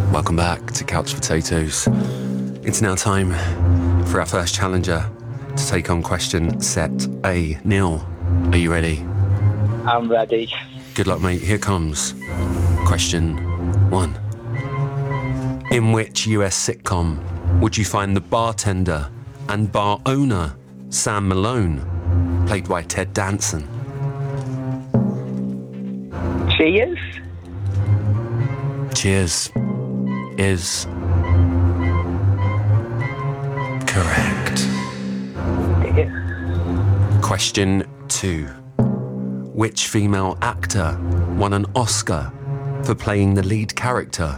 Welcome back to Couch Potatoes. It's now time for our first challenger to take on question set A. Neil, are you ready? I'm ready. Good luck, mate. Here comes question 1. In which US sitcom would you find the bartender and bar owner, Sam Malone, played by Ted Danson? Cheers. Cheers is correct. Question 2. Which female actor won an Oscar for playing the lead character